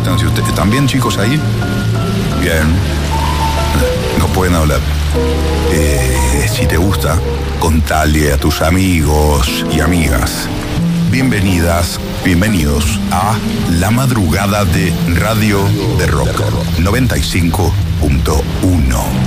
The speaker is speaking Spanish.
Si usted, ¿están bien, chicos, ahí? Bien. No pueden hablar. Si te gusta, contale a tus amigos y amigas. Bienvenidas, bienvenidos a La Madrugada de Radio de Rock 95.1.